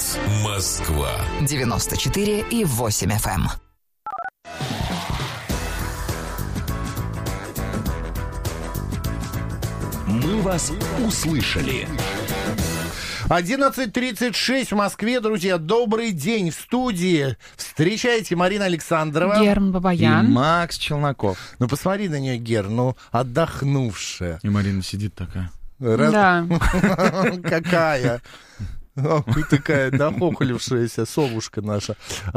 Говорит Москва. 94,8 FM. Мы вас услышали. 11:36 в Москве, друзья. Добрый день в студии. Встречайте, Марина Александрова. Герман Бабаян. И Макс Челноков. Ну, посмотри на нее, Гер, отдохнувшая. И Марина сидит такая. Да. Какая? Такая дохохлившаяся совушка наша.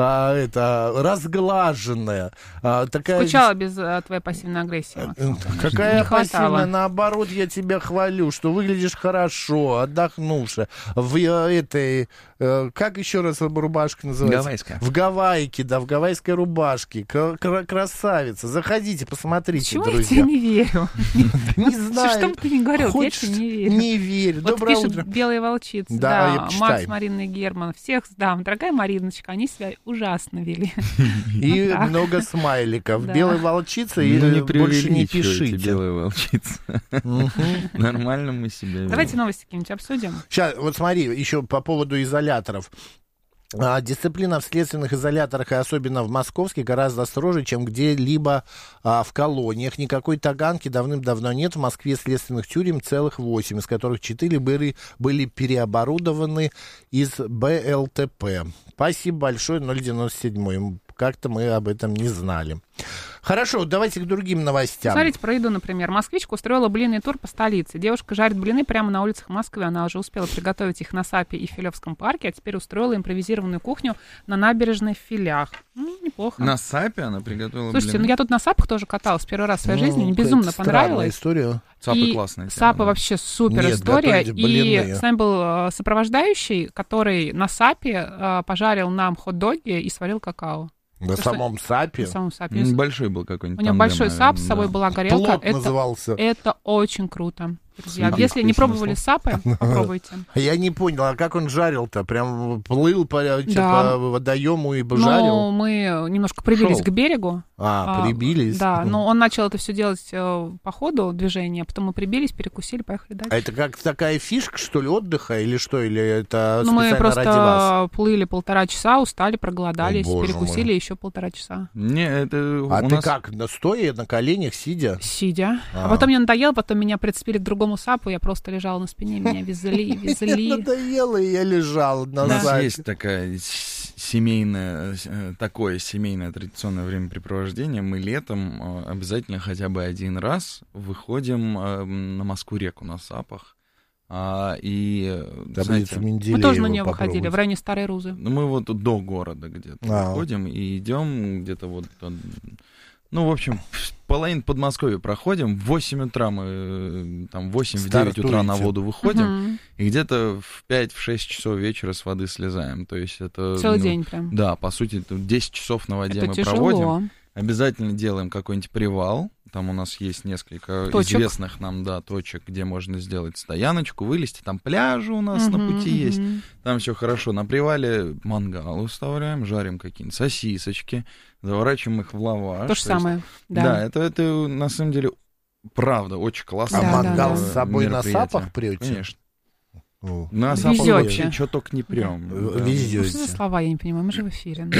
Разглаженная. Скучала без твоей пассивной агрессии, Макс. Какая Не хватало. пассивная? Наоборот, я тебя хвалю, что выглядишь хорошо, отдохнувшая. В этой... Как еще раз рубашка называется? Гавайская. В гавайке, да, в гавайской рубашке. Красавица. Заходите, посмотрите, Чего я друзья. тебе не верю? Не знаю. Что бы ты ни говорил, я Хочешь, тебе не верю. не верь. Вот Доброе пишут утро. белые волчицы. Да, я Да, почитаю. Макс, Марина и Герман. Всех сдам. Дорогая Мариночка, они себя ужасно вели. И Вот так. много смайликов. Да. Белая волчица и Ну, не больше не преувеличивайте, пишите. белая волчица. Нормально мы себя ведем. Давайте новости какие-нибудь обсудим. Сейчас, вот смотри, еще по поводу изоляторов. Дисциплина в следственных изоляторах, и особенно в московских, гораздо строже, чем где-либо в колониях. Никакой таганки давным-давно нет. В Москве следственных тюрем целых 8, из которых 4 были переоборудованы из БЛТП. Спасибо большое, 097. Как-то мы об этом не знали. Хорошо, давайте к другим новостям. Смотрите, про еду, например. Москвичка устроила блинный тур по столице. Девушка жарит блины прямо на улицах Москвы. Она уже успела приготовить их на САПе и Филевском парке, а теперь устроила импровизированную кухню на набережной в Филях. Неплохо. На САПе она приготовила Слушайте, блины? я тут на САПах тоже каталась первый раз в своей жизни. Мне безумно это странная понравилось. история. САПы И классная тема, САПы да. вообще супер Нет, история. готовить И блины. с нами был сопровождающий, который на САПе пожарил нам хот-доги и сварил какао. На самом САПе. На самом САПе. Большой был какой-нибудь У него тандем, большой наверное, САП, с собой да. была горелка. Плот назывался. Это очень круто. Друзья, Следи, если не песня пробовали САПы, попробуйте. Я не понял, а как он жарил-то? Прям плыл по Да. водоему и Ну, жарил? мы немножко прибились Шел. к берегу. Прибились? Да, но он начал это все делать по ходу движения, потом мы прибились, перекусили, поехали дальше. А это как такая фишка, что ли, отдыха или что? Или это Ну, мы специально ради вас? просто плыли 1,5 часа, устали, проголодались, О, боже перекусили мой. еще 1,5 часа. Не, это А у ты нас... как, стоя, на коленях, сидя? Сидя. А. А потом мне надоело, потом меня прицепили к другому САПу, я просто лежала на спине, меня везли. Надоело, и я лежал на У нас САПе. есть такое семейное традиционное времяпрепровождение. Мы летом обязательно хотя бы один раз выходим на Москву-реку на САПах. Таблицу Менделеева Мы тоже на нее попробуйте. выходили, в районе Старой Рузы. Ну, мы вот до города где-то выходим и идем где-то вот... Ну, в общем, половину Подмосковья проходим. В 8 утра мы там 8-9 утра на воду выходим. И где-то в 5-6 часов вечера с воды слезаем. То есть это... Целый день прям. Да, по сути, 10 часов на воде Это мы тяжело. проводим. Обязательно делаем какой-нибудь привал. Там у нас есть несколько Точек. известных нам, да, точек, где можно сделать стояночку, вылезти. Там пляжи у нас на пути есть. Там все хорошо. На привале мангал уставляем, жарим какие-нибудь сосисочки, заворачиваем их в лаваш. То же самое. Да, это на самом деле правда очень классно. А Да, мангал да. с собой на мероприятие. САПах прете? Конечно. О. На САПах Везёте. вообще что только не прем. Да. Везёте. Что за слова, я не понимаю, мы же в эфире.